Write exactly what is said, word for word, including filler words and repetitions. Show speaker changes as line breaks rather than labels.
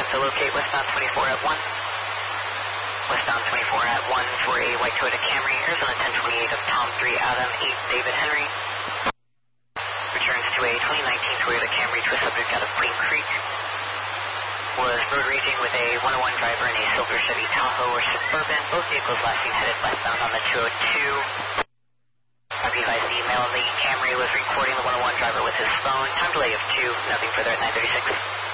to locate westbound twenty-four at one. Westbound twenty-four at one for a white Toyota Camry, Arizona ten twenty-eight of Tom three Adam eight David Henry. Returns to a twenty nineteen Toyota Camry to a subject out of Plain Creek. Was road raging with a one oh one driver in a silver Chevy Tahoe or Suburban. Both vehicles last seen headed westbound on the two oh two. I'll be advised the male in the Camry was recording the one oh one driver with his phone. Time delay of two, nothing further at nine thirty-six.